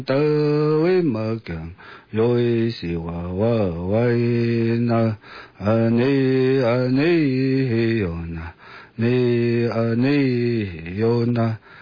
tơ với mơ cường rồi xì hòa hòa vay na ni yona ni yona